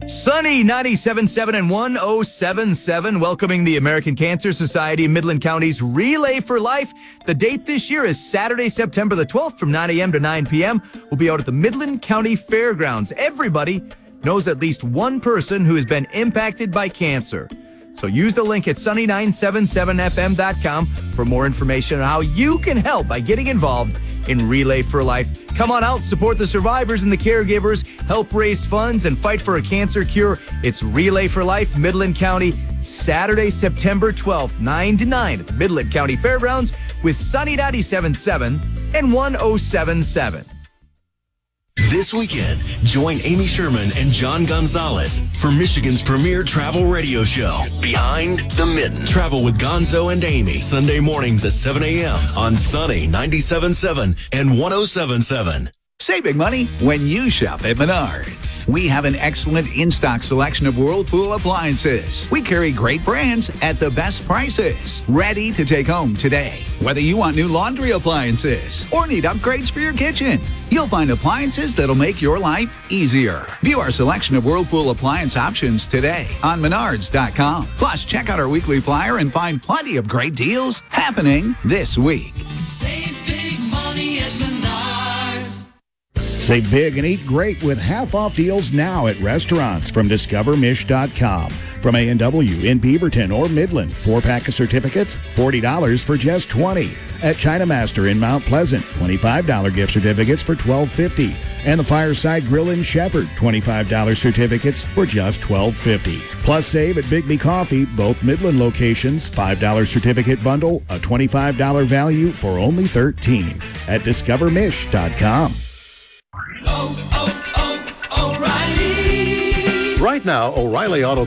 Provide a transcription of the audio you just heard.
Sunny 97.7 and 107.7, welcoming the American Cancer Society Midland County's Relay for Life. The date this year is Saturday, September the 12th from 9 a.m. to 9 p.m. We'll be out at the Midland County Fairgrounds. Everybody knows at least one person who has been impacted by cancer. So use the link at sunny977fm.com for more information on how you can help by getting involved in Relay for Life. Come on out, support the survivors and the caregivers, help raise funds, and fight for a cancer cure. It's Relay for Life, Midland County, Saturday, September 12th, 9 to 9 at the Midland County Fairgrounds with Sunny 97.7 and 107.7. This weekend, join Amy Sherman and John Gonzalez for Michigan's premier travel radio show, Behind the Mitten. Travel with Gonzo and Amy, Sunday mornings at 7 a.m. on Sunny 97.7 and 107.7. Save big money when you shop at Menards. We have an excellent in-stock selection of Whirlpool appliances. We carry great brands at the best prices. Ready to take home today. Whether you want new laundry appliances or need upgrades for your kitchen, you'll find appliances that'll make your life easier. View our selection of Whirlpool appliance options today on Menards.com. Plus, check out our weekly flyer and find plenty of great deals happening this week. Save big money at Menards. Save big and eat great with half-off deals now at restaurants from DiscoverMish.com. From A&W in Beaverton or Midland, 4-pack of certificates, $40 for just $20. At China Master in Mount Pleasant, $25 gift certificates for $12.50. And the Fireside Grill in Shepherd, $25 certificates for just $12.50. Plus save at Bigby Coffee, both Midland locations, $5 certificate bundle, a $25 value for only $13 at DiscoverMish.com. O'Reilly. Right now, O'Reilly Auto